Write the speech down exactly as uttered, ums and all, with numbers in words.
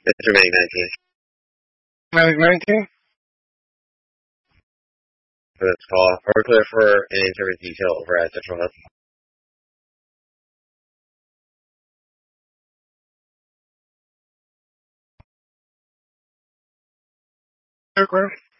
It's remaining nineteen. Medic nineteen? For this call. We're clear for any service detail over at Central Hub. Okay.